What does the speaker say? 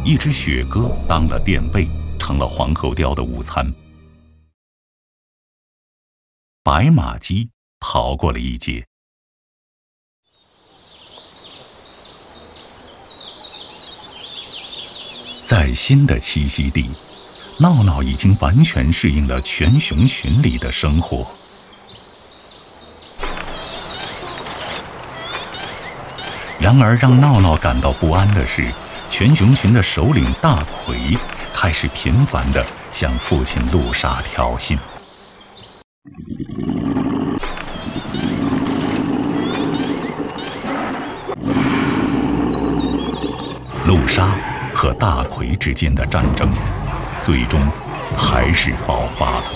一只雪鸽当了垫背，成了黄喉貂的午餐。白马鸡逃过了一劫。在新的栖息地，闹闹已经完全适应了全熊群里的生活。然而让闹闹感到不安的是，全熊群的首领大奎开始频繁地向父亲陆沙挑衅。陆沙和大奎之间的战争，最终还是爆发了。